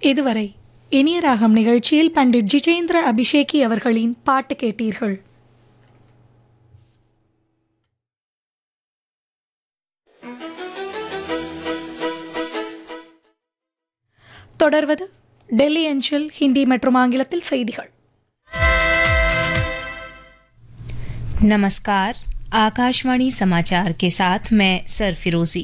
இதுவரை இனிய ராகம் நிகழ்ச்சியில் பண்டிட் ஜிதேந்திர அபிஷேகி அவர்களின் பாட்டு கேட்டீர்கள். தொடர்வது டெல்லி அஞ்சல் ஹிந்தி மற்றும் ஆங்கிலத்தில் செய்திகள். नमस्कार, आकाशवाणी समाचार के साथ मैं सरफिरोजी।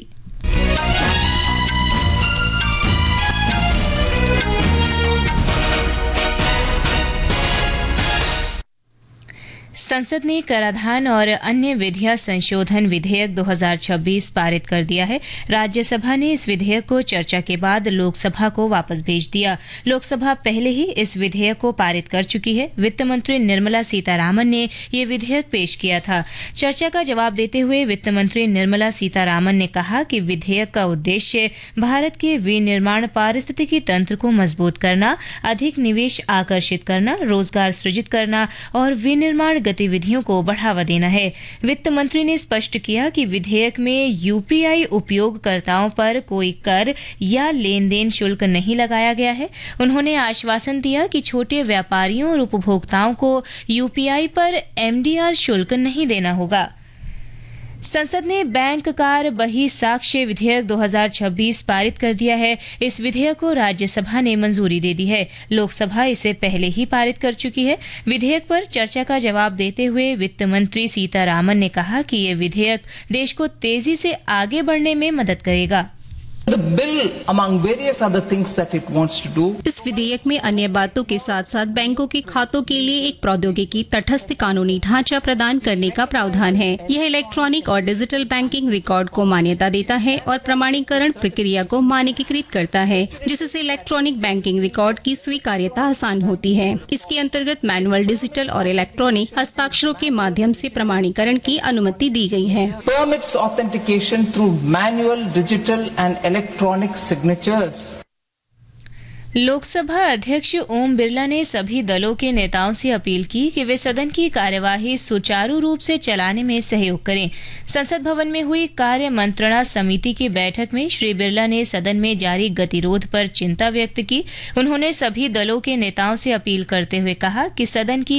संसद ने कराधान और अन्य विधियां संशोधन विधेयक 2026 पारित कर दिया है। राज्यसभा ने इस विधेयक को चर्चा के बाद लोकसभा को वापस भेज दिया। लोकसभा पहले ही इस विधेयक को पारित कर चुकी है। वित्त मंत्री निर्मला सीतारामन ने ये विधेयक पेश किया था। चर्चा का जवाब देते हुए वित्त मंत्री निर्मला सीतारामन ने कहा कि विधेयक का उद्देश्य भारत के विनिर्माण पारिस्थितिकी तंत्र को मजबूत करना, अधिक निवेश आकर्षित करना, रोजगार सृजित करना और विनिर्माण गतिविधियों को बढ़ावा देना है। वित्त मंत्री ने स्पष्ट किया कि विधेयक में यूपीआई उपयोगकर्ताओं पर कोई कर या लेन देन शुल्क नहीं लगाया गया है। उन्होंने आश्वासन दिया कि छोटे व्यापारियों और उपभोक्ताओं को यूपीआई पर एमडीआर शुल्क नहीं देना होगा। संसद ने बैंक कार बही साक्ष्य विधेयक 2026 पारित कर दिया है। इस विधेयक को राज्यसभा ने मंजूरी दे दी है। लोकसभा इसे पहले ही पारित कर चुकी है। विधेयक पर चर्चा का जवाब देते हुए वित्त मंत्री सीतारामन ने कहा कि ये विधेयक देश को तेजी से आगे बढ़ने में मदद करेगा। The bill, among various other things that it wants to do, इस विधेयक में अन्य बातों के साथ साथ बैंकों के खातों के लिए एक प्रौद्योगिकी तटस्थ कानूनी ढांचा प्रदान करने का प्रावधान है। यह इलेक्ट्रॉनिक और डिजिटल बैंकिंग रिकॉर्ड को मान्यता देता है और प्रमाणीकरण प्रक्रिया को मानकीकृत करता है, जिससे इलेक्ट्रॉनिक बैंकिंग रिकॉर्ड की स्वीकार्यता आसान होती है। इसके अंतर्गत मैनुअल, डिजिटल और इलेक्ट्रॉनिक हस्ताक्षरों के माध्यम से प्रमाणीकरण की अनुमति दी गई है। permits authentication through manual, digital and electronic signatures. Lok Sabha अध्यक्ष ओम बिरला ने सभी दलों के नेताओं से अपील की कि वे सदन की कार्यवाही सुचारू रूप से चलाने में सहयोग करें। संसद भवन में हुई कार्य मंत्रणा समिति की बैठक में श्री बिरला ने सदन में जारी गतिरोध पर चिंता व्यक्त की। उन्होंने सभी दलों के नेताओं से अपील करते हुए कहा कि सदन की